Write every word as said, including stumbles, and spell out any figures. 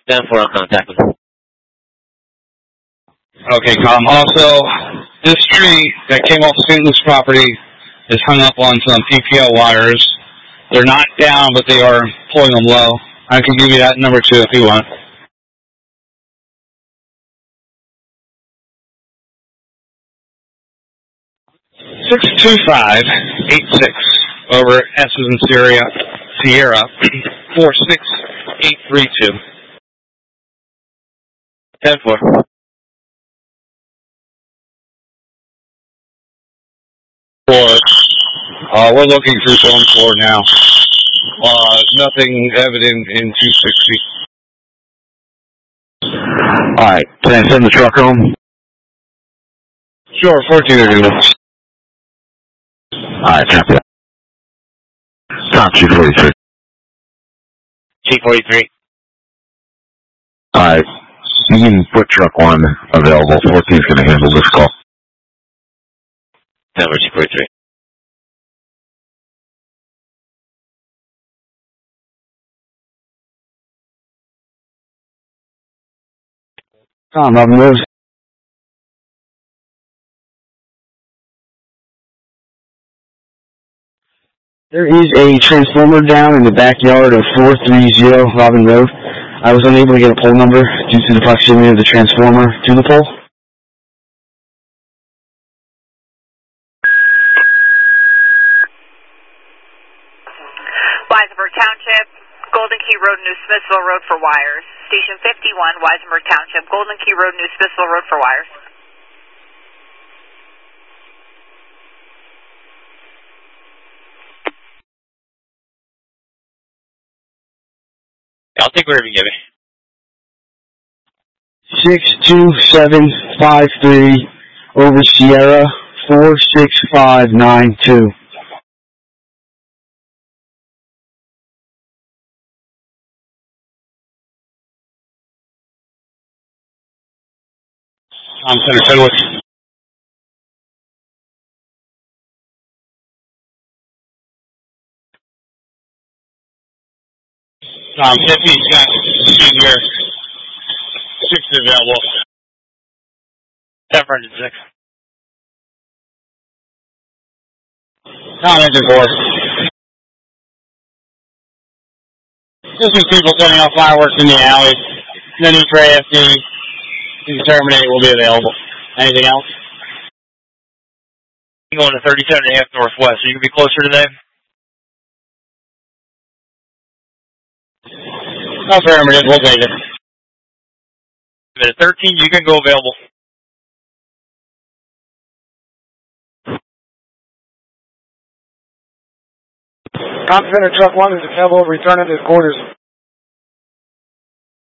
ten four, I'll contact them. Okay, Tom. Also, this tree that came off Saint Louis property is hung up on some P P L wires. They're not down, but they are pulling them low. I can give you that number too if you want. six two five eight six over S as in Syria, Sierra, four six eight three two. ten four. Four. Uh, we're looking through zone four now. Uh, nothing evident in two sixty. Alright, can I send the truck home? Sure, fourteen are good. Alright, copy that. Top two forty-three. T forty-three. Alright, you can put truck one available. fourteen's going to handle this call. Number T forty-three. Tom, Robin Rose. There is a transformer down in the backyard of four three zero Robin Road. I was unable to get a pole number due to the proximity of the transformer to the pole. Weisenberg Township, Golden Key Road, New Smithville Road for wires. Station fifty-one, Weisenberg Township, Golden Key Road, New Smithville Road for wires. I'll take whatever you give me. six two seven five three over Sierra, four six five nine two. Tom Center, Fenwick. Tom, fifty's got here. Six is available. ten four hundred six. Tom, engine four. Just some people setting off fireworks in the alley. No need for A S D. The Terminator will be available. Anything else? I'm going to thirty-seven and a half northwest. Are you going to be closer today? No Terminator, we'll take it. At thirteen, you can go available. Tom Center, truck one is available, return at his quarters.